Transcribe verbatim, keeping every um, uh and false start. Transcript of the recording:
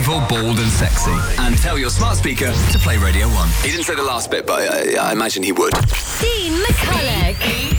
beautiful, bold and sexy. And tell your smart speaker to play Radio one. He didn't say the last bit, but I, I imagine he would. Dean McCulloch.